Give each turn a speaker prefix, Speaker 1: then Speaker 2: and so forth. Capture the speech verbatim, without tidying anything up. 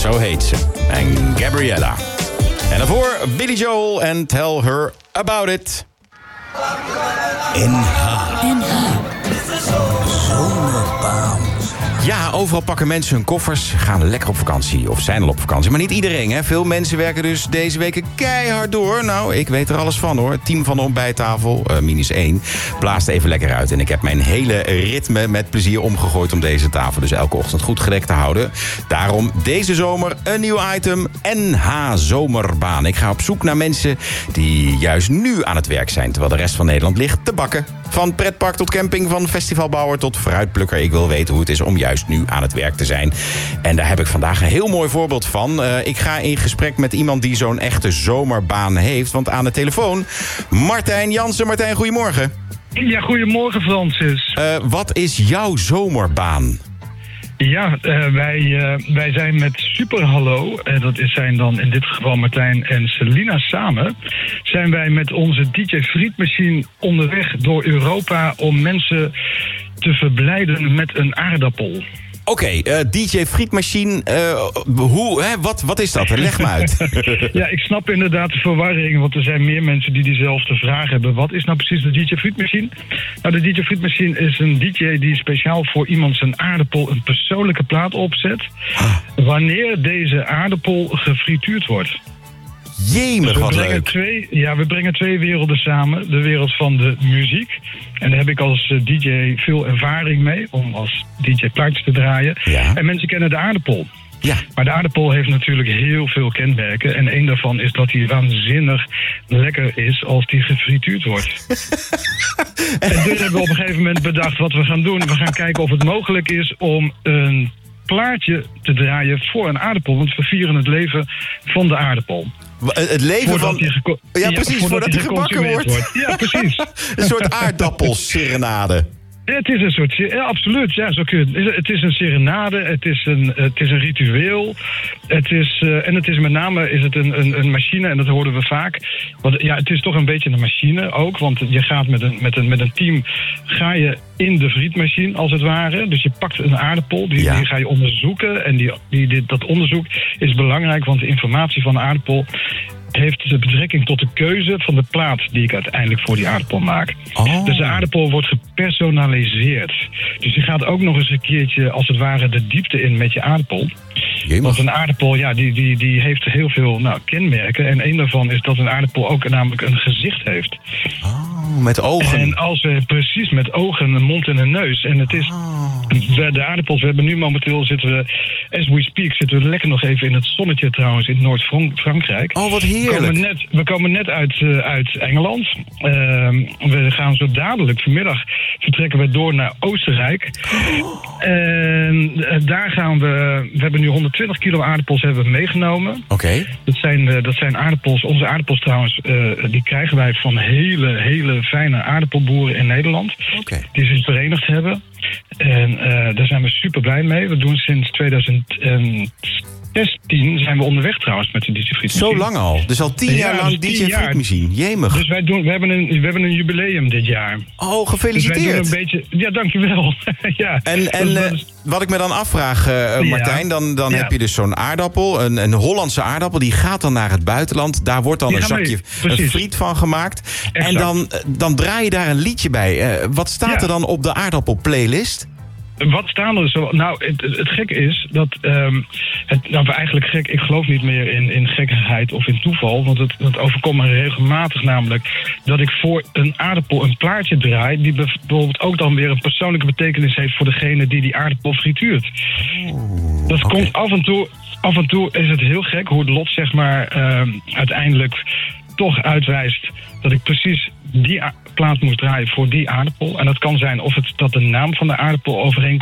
Speaker 1: Zo heet ze. En Gabriella. En daarvoor Billy Joel en Tell Her About It. N H. N H. Zomerbaan. Ja, overal pakken mensen hun koffers, gaan lekker op vakantie of zijn al op vakantie. Maar niet iedereen, hè. Veel mensen werken dus deze weken keihard door. Nou, ik weet er alles van, hoor. Het team van de ontbijttafel, uh, minus één, blaast even lekker uit. En ik heb mijn hele ritme met plezier omgegooid om deze tafel dus elke ochtend goed gedekt te houden. Daarom deze zomer een nieuw item, N H Zomerbaan. Ik ga op zoek naar mensen die juist nu aan het werk zijn, terwijl de rest van Nederland ligt te bakken. Van pretpark tot camping, van festivalbouwer tot fruitplukker. Ik wil weten hoe het is om juist nu aan het werk te zijn. En daar heb ik vandaag een heel mooi voorbeeld van. Uh, ik ga in gesprek met iemand die zo'n echte zomerbaan heeft. Want aan de telefoon, Martijn Jansen. Martijn, goedemorgen.
Speaker 2: Ja, goedemorgen Francis.
Speaker 1: Uh, wat is jouw zomerbaan?
Speaker 2: Ja, uh, wij, uh, wij zijn met Superhallo, en dat zijn dan in dit geval Martijn en Selina samen, zijn wij met onze D J Frietmachine onderweg door Europa om mensen te verblijden met een aardappel.
Speaker 1: Oké, okay, uh, D J Frietmachine, uh, hoe, hè, wat, wat is dat? Leg me uit.
Speaker 2: Ja, ik snap inderdaad de verwarring, want er zijn meer mensen die diezelfde vraag hebben. Wat is nou precies de D J Frietmachine? Nou, de D J Frietmachine is een D J die speciaal voor iemand zijn aardappel een persoonlijke plaat opzet, ah. wanneer deze aardappel gefrituurd wordt.
Speaker 1: Jemig,
Speaker 2: dus
Speaker 1: wat leuk.
Speaker 2: Twee, ja, we brengen twee werelden samen. De wereld van de muziek. En daar heb ik als uh, D J veel ervaring mee, om als D J plaatjes te draaien. Ja. En mensen kennen de aardappel. Ja. Maar de aardappel heeft natuurlijk heel veel kenmerken. En één daarvan is dat hij waanzinnig lekker is als die gefrituurd wordt. En dus hebben we op een gegeven moment bedacht wat we gaan doen. We gaan kijken of het mogelijk is om een plaatje te draaien voor een aardappel. Want we vieren het leven van de aardappel.
Speaker 1: Het leven
Speaker 2: voordat
Speaker 1: van...
Speaker 2: Geko-
Speaker 1: ja, precies, ja, voordat hij gebakken wordt.
Speaker 2: wordt. Ja, precies.
Speaker 1: Een soort aardappelserenade.
Speaker 2: Ja, het is een soort... Ja, absoluut. Ja, zo kun je, het is een serenade, het is een, het is een ritueel. Het is, uh, en het is met name is het een, een, een machine, en dat hoorden we vaak. Want ja, het is toch een beetje een machine ook, want je gaat met een, met een, met een team ga je in de frietmachine, als het ware. Dus je pakt een aardappel, die, ja. die ga je onderzoeken. En die, die, dit, dat onderzoek is belangrijk, want de informatie van de aardappel heeft de betrekking tot de keuze van de plaat die ik uiteindelijk voor die aardappel maak. Oh. Dus de aardappel wordt gepersonaliseerd. Dus je gaat ook nog eens een keertje, als het ware, de diepte in met je aardappel. Jemig. Want een aardappel, ja, die, die, die heeft heel veel nou, kenmerken. En een daarvan is dat een aardappel ook namelijk een gezicht heeft.
Speaker 1: Oh, met ogen.
Speaker 2: En als we precies met ogen, een mond en een neus. En het is, oh. we, de aardappels, we hebben nu momenteel zitten we, as we speak, zitten we lekker nog even in het zonnetje trouwens in Noord-Frankrijk.
Speaker 1: Oh, wat heerlijk.
Speaker 2: We komen net, we komen net uit, uh, uit Engeland. Uh, we gaan zo dadelijk, vanmiddag vertrekken we door naar Oostenrijk. Oh. En uh, daar gaan we, we hebben nu honderdtwintig kilo aardappels hebben we meegenomen.
Speaker 1: Oké. Okay.
Speaker 2: Dat zijn, uh, dat zijn aardappels, onze aardappels trouwens, uh, die krijgen wij van hele, hele fijne aardappelboeren in Nederland. Okay. Die zich verenigd hebben. En uh, daar zijn we super blij mee. We doen sinds tweeduizend zestien zijn we onderweg trouwens met de D J Frietmachine.
Speaker 1: Zo lang al? Dus al tien ja, jaar lang dus D J Frietmachine. Jemig.
Speaker 2: Dus wij doen, we, hebben een, we hebben een jubileum dit jaar.
Speaker 1: Oh, gefeliciteerd.
Speaker 2: Dus wij doen een beetje, ja, dankjewel. Ja.
Speaker 1: En, en uh, wat ik me dan afvraag, uh, Martijn, ja. dan, dan ja. heb je dus zo'n aardappel, een, een Hollandse aardappel, die gaat dan naar het buitenland. Daar wordt dan die een zakje, een friet van gemaakt. Exact. En dan, dan draai je daar een liedje bij. Uh, wat staat ja. er dan op de aardappelplaylist?
Speaker 2: Wat staan er zo? Nou, het, het gekke is dat... Um, het, nou, eigenlijk gek, ik geloof niet meer in, in gekkigheid of in toeval. Want het, het overkomt me regelmatig namelijk dat ik voor een aardappel een plaatje draai die bijvoorbeeld ook dan weer een persoonlijke betekenis heeft voor degene die die aardappel frituurt. Oeh, dat okay. komt af en toe... Af en toe is het heel gek hoe het lot, zeg maar, um, uiteindelijk toch uitwijst dat ik precies die a- plaat moest draaien voor die aardappel. En dat kan zijn of het dat de naam van de aardappel overeenkomt